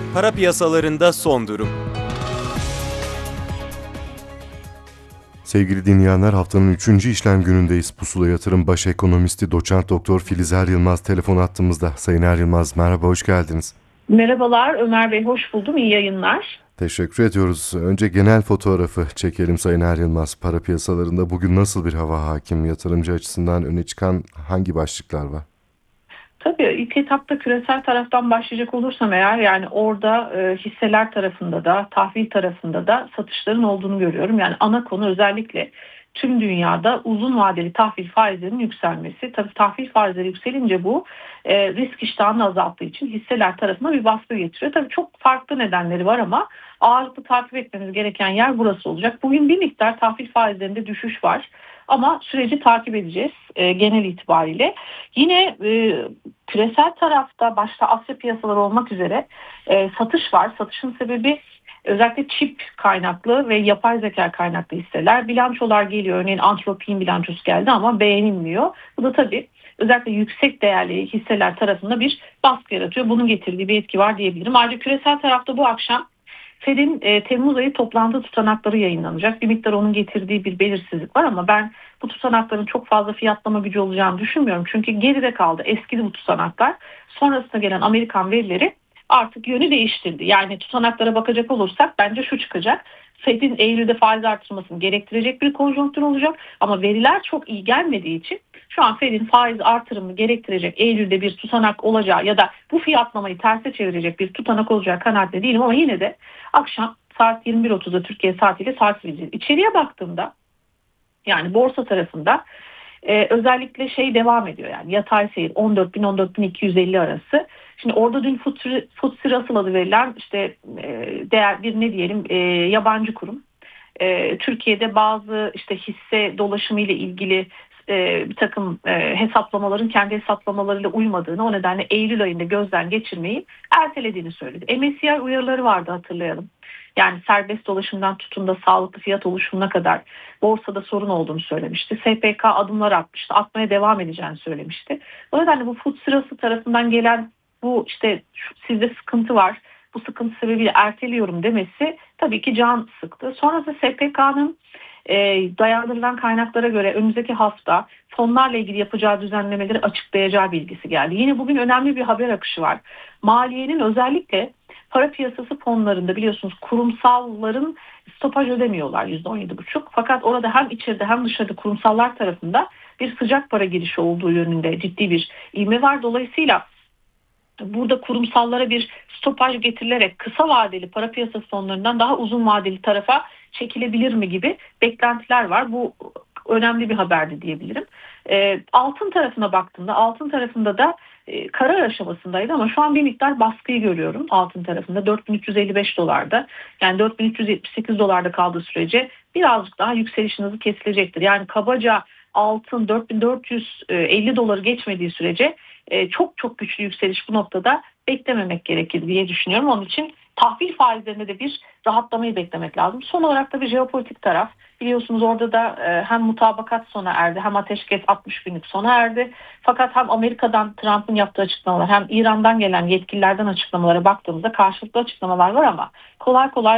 Para piyasalarında son durum. Sevgili dinleyenler, haftanın 3. işlem günündeyiz. Pusula Yatırım Baş Ekonomisti Doçent Doktor Filiz Er Yılmaz telefon attığımızda. Sayın Er Yılmaz, merhaba, hoş geldiniz. Merhabalar Ömer Bey, hoş buldum. İyi yayınlar. Teşekkür ediyoruz. Önce genel fotoğrafı çekelim Sayın Er Yılmaz. Para piyasalarında bugün nasıl bir hava hakim? Yatırımcı açısından öne çıkan hangi başlıklar var? Tabii ilk etapta küresel taraftan başlayacak olursam eğer yani orada hisseler tarafında da tahvil tarafında da satışların olduğunu görüyorum. Yani ana konu özellikle tüm dünyada uzun vadeli tahvil faizlerinin yükselmesi. Tabii tahvil faizleri yükselince bu risk iştahını azalttığı için hisseler tarafına bir baskı getiriyor. Tabii çok farklı nedenleri var ama ağırlıklı takip etmemiz gereken yer burası olacak. Bugün bir miktar tahvil faizlerinde düşüş var. Ama süreci takip edeceğiz genel itibariyle. Yine küresel tarafta başta Asya piyasaları olmak üzere satış var. Satışın sebebi özellikle çip kaynaklı ve yapay zeka kaynaklı hisseler. Bilançolar geliyor. Örneğin Antropik'in bilançosu geldi ama beğenilmiyor. Bu da tabii özellikle yüksek değerli hisseler tarafında bir baskı yaratıyor. Bunun getirdiği bir etki var diyebilirim. Ayrıca küresel tarafta bu akşam Fed'in Temmuz ayı toplantı tutanakları yayınlanacak. Bir miktar onun getirdiği bir belirsizlik var ama ben bu tutanakların çok fazla fiyatlama gücü olacağını düşünmüyorum. Çünkü geride kaldı, eskidi bu tutanaklar. Sonrasında gelen Amerikan verileri artık yönü değiştirdi. Yani tutanaklara bakacak olursak bence şu çıkacak. Fed'in Eylül'de faiz artırmasını gerektirecek bir konjonktür olacak ama veriler çok iyi gelmediği için şu an Fed'in faiz artırımını gerektirecek Eylül'de bir tutanak olacağı ya da bu fiyatlamayı terse çevirecek bir tutanak olacağı kanaatinde değilim ama yine de akşam saat 21.30'da Türkiye saatiyle takip edeceğiz. İçeriye baktığımda yani borsa tarafında özellikle devam ediyor yani yatay seyir 14.000-14.250 arası. Şimdi orada dün FTSE Russell adı verilen değer bir ne diyelim yabancı kurum. Türkiye'de bazı hisse dolaşımı ile ilgili bir takım hesaplamaların kendi hesaplamalarıyla uymadığını o nedenle Eylül ayında gözden geçirmeyi ertelediğini söyledi. MSCI uyarıları vardı hatırlayalım. Yani serbest dolaşımdan tutun da sağlıklı fiyat oluşumuna kadar borsada sorun olduğunu söylemişti. SPK adımlar atmıştı. Atmaya devam edeceğini söylemişti. O nedenle bu FTSE Russell tarafından gelen bu sizde sıkıntı var. Bu sıkıntı sebebiyle erteliyorum demesi tabii ki can sıktı. Sonrasında SPK'nın dayandırılan kaynaklara göre önümüzdeki hafta fonlarla ilgili yapacağı düzenlemeleri açıklayacağı bilgisi geldi. Yine bugün önemli bir haber akışı var. Maliyenin özellikle para piyasası fonlarında biliyorsunuz kurumsalların stopaj ödemiyorlar %17,5. Fakat orada hem içeride hem dışarıda kurumsallar tarafında bir sıcak para girişi olduğu yönünde ciddi bir ivme var. Dolayısıyla burada kurumsallara bir stopaj getirilerek kısa vadeli para piyasası fonlarından daha uzun vadeli tarafa çekilebilir mi gibi beklentiler var. Bu önemli bir haberdi diyebilirim. Altın tarafına baktığımda altın tarafında da karar aşamasındaydı ama şu an bir miktar baskıyı görüyorum altın tarafında 4355 dolarda yani 4378 dolarda kaldığı sürece birazcık daha yükselişin hızı kesilecektir. Yani kabaca altın 4450 doları geçmediği sürece çok çok güçlü yükseliş bu noktada beklememek gerekir diye düşünüyorum. Onun için tahvil faizlerinde de bir rahatlamayı beklemek lazım. Son olarak da bir jeopolitik taraf. Biliyorsunuz orada da hem mutabakat sona erdi hem ateşkes 60 günlük sona erdi. Fakat hem Amerika'dan Trump'ın yaptığı açıklamalar hem İran'dan gelen yetkililerden açıklamalara baktığımızda karşılıklı açıklamalar var ama kolay kolay